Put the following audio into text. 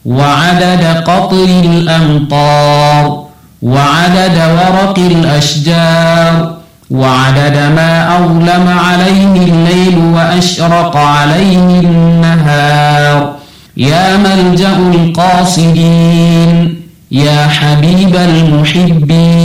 وعدد قطر الأمطار، وعدد ورق الأشجار، وعدد ما أظلم عليه الليل وأشرق عليه النهار. يا ملجأ القاصدين، يا حبيب المحبين.